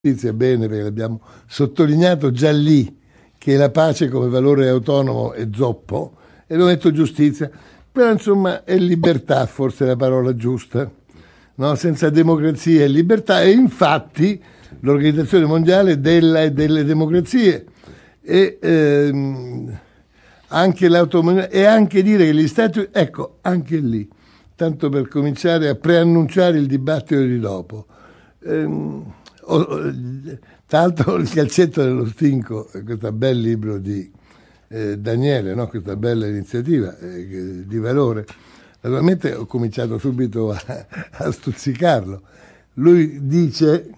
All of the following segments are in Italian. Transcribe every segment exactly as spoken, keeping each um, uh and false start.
giustizia, bene, perché l'abbiamo sottolineato già lì, che la pace come valore autonomo è zoppo, e lo metto giustizia, però insomma è libertà, forse è la parola giusta, no? Senza democrazia e libertà, e infatti l'Organizzazione Mondiale della e delle democrazie, e ehm, anche l'autonomia, e anche dire che gli Stati, ecco, anche lì, tanto per cominciare a preannunciare il dibattito di dopo, ehm, oh, tra l'altro il calcetto dello stinco, questo bel libro di eh, Daniele, no? Questa bella iniziativa eh, di valore. Naturalmente ho cominciato subito a, a stuzzicarlo. Lui dice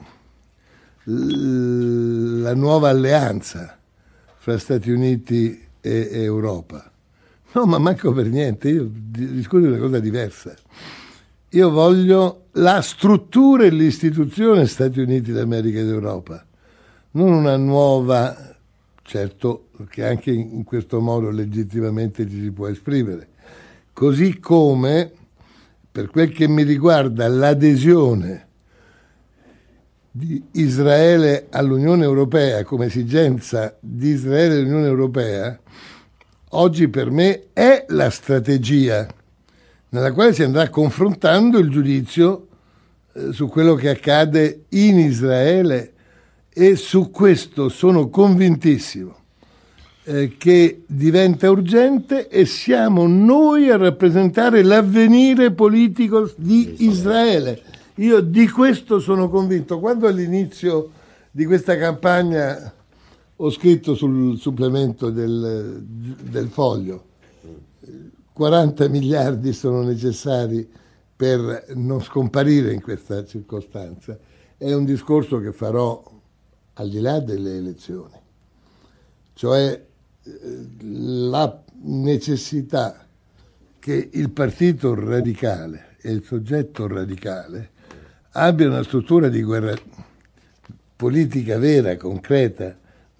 l- la nuova alleanza fra Stati Uniti e, e Europa. No, ma manco per niente, io discuto di una cosa diversa. Io voglio la struttura e l'istituzione Stati Uniti d'America ed Europa, non una nuova, certo che anche in questo modo legittimamente ci si può esprimere, così come per quel che mi riguarda l'adesione di Israele all'Unione Europea come esigenza di Israele all'Unione Europea, oggi per me è la strategia nella quale si andrà confrontando il giudizio eh, su quello che accade in Israele, e su questo sono convintissimo eh, che diventa urgente, e siamo noi a rappresentare l'avvenire politico di Israele. Io di questo sono convinto. Quando all'inizio di questa campagna ho scritto sul supplemento del, del Foglio, quaranta miliardi sono necessari per non scomparire in questa circostanza, è un discorso che farò al di là delle elezioni, cioè la necessità che il partito radicale e il soggetto radicale abbiano una struttura di guerra politica vera, concreta,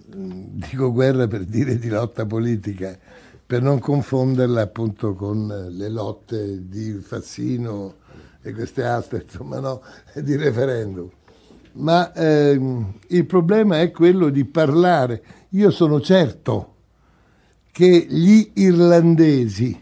dico guerra per dire di lotta politica, per non confonderla appunto con le lotte di Fassino e queste altre, insomma, no, di referendum. Ma ehm, il problema è quello di parlare. Io sono certo che gli irlandesi,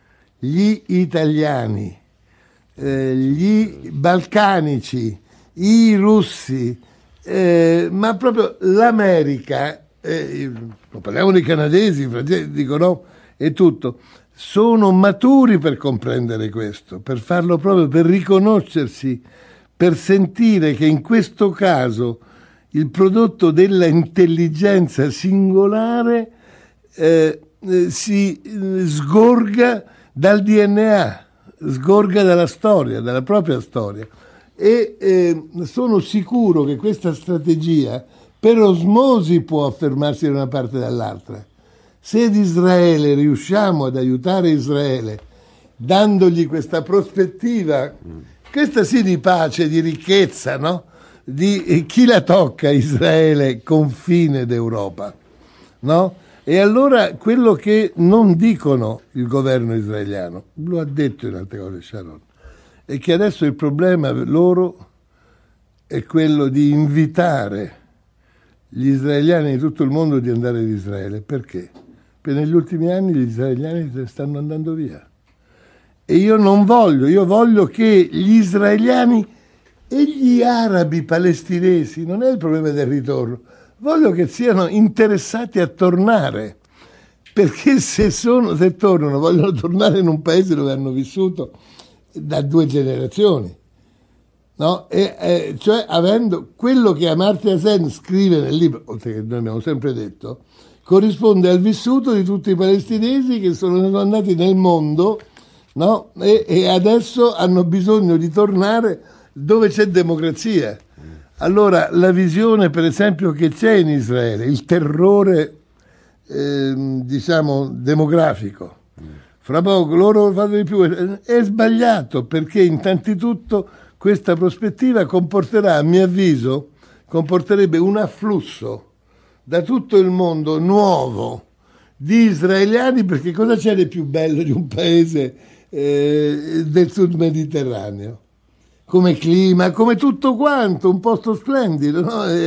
gli italiani, eh, gli balcanici, i russi, eh, ma proprio l'America, eh, non parliamo di canadesi, i francesi, dico no, e tutto, sono maturi per comprendere questo, per farlo proprio, per riconoscersi, per sentire che in questo caso il prodotto della intelligenza singolare eh, eh, si eh, sgorga dal D N A, sgorga dalla storia, dalla propria storia. E eh, sono sicuro che questa strategia per osmosi può affermarsi da una parte e dall'altra. Se ad Israele riusciamo ad aiutare Israele dandogli questa prospettiva, questa sì di pace, di ricchezza, no? Di chi la tocca Israele, confine d'Europa, no? E allora quello che non dicono il governo israeliano, lo ha detto in altre cose Sharon, è che adesso il problema loro è quello di invitare gli israeliani di tutto il mondo di andare in Israele. Perché? Perché negli ultimi anni gli israeliani stanno andando via. E io non voglio, io voglio che gli israeliani e gli arabi palestinesi, non è il problema del ritorno, voglio che siano interessati a tornare, perché se, sono, se tornano vogliono tornare in un paese dove hanno vissuto da due generazioni, no? E, eh, cioè avendo quello che Amartya Sen scrive nel libro, oltre che noi abbiamo sempre detto, corrisponde al vissuto di tutti i palestinesi che sono andati nel mondo, no? E, e adesso hanno bisogno di tornare dove c'è democrazia. Allora la visione per esempio che c'è in Israele, il terrore eh, diciamo demografico, fra poco loro fanno di più, è sbagliato, perché innanzitutto questa prospettiva comporterà, a mio avviso, comporterebbe un afflusso da tutto il mondo nuovo di israeliani, perché cosa c'è di più bello di un paese eh, del sud mediterraneo? Come clima, come tutto quanto, un posto splendido, no?